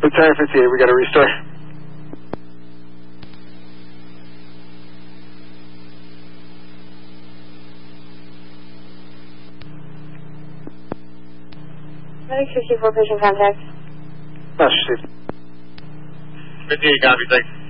Battalion 58, we got to restart. Medic 64, patient contact. Master 58, copy, thanks.